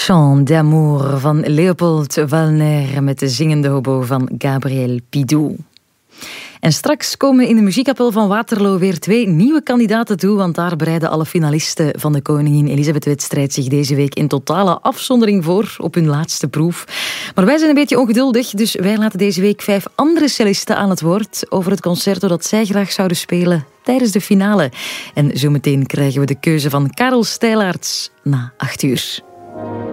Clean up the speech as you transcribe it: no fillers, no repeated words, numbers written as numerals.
Chant d'amour van Leopold Wallner met de zingende hobo van Gabriel Pidou. En straks komen in de muziekkapel van Waterloo weer 2 nieuwe kandidaten toe, want daar bereiden alle finalisten van de Koningin Elisabeth-wedstrijd zich deze week in totale afzondering voor op hun laatste proef. Maar wij zijn een beetje ongeduldig, dus wij laten deze week 5 andere cellisten aan het woord over het concerto dat zij graag zouden spelen tijdens de finale. En zometeen krijgen we de keuze van Karel Stijlaerts na 8 uur.